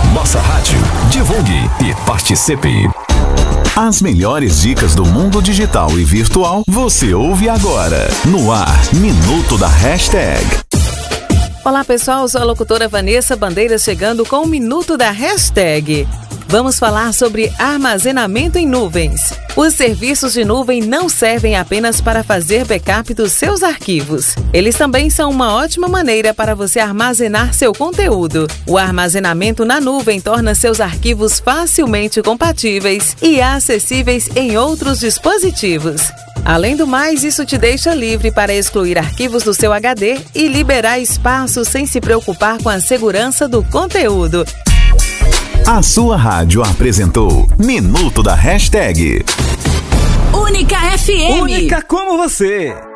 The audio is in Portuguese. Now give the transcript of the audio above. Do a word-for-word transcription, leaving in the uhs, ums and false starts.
Nossa rádio. Divulgue e participe. As melhores dicas do mundo digital e virtual você ouve agora. No ar, Minuto da Hashtag. Olá pessoal, sou a locutora Vanessa Bandeiras chegando com o Minuto da Hashtag. Vamos falar sobre armazenamento em nuvens. Os serviços de nuvem não servem apenas para fazer backup dos seus arquivos. Eles também são uma ótima maneira para você armazenar seu conteúdo. O armazenamento na nuvem torna seus arquivos facilmente compatíveis e acessíveis em outros dispositivos. Além do mais, isso te deixa livre para excluir arquivos do seu H D e liberar espaço sem se preocupar com a segurança do conteúdo. A sua rádio apresentou Minuto da Hashtag. Única F M. Única como você.